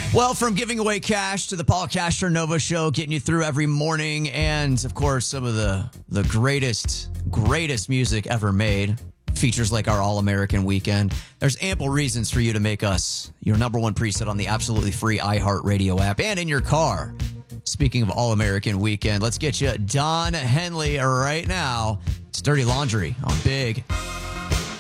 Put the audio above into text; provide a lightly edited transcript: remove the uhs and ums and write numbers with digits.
Well, from giving away cash to the Paul Castronova Show, getting you through every morning, and of course, some of the greatest music ever made. Features like our All-American Weekend. There's ample reasons for you to make us your number one preset on the absolutely free iHeartRadio app and in your car. Speaking of All-American Weekend, let's get you Don Henley right now. It's Dirty Laundry on Big